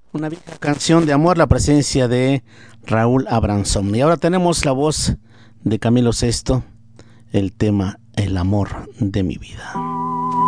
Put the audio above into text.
Una vieja canción de amor, la presencia de Raúl Abranson. Y ahora tenemos la voz de Camilo Sesto, el tema El amor de mi vida.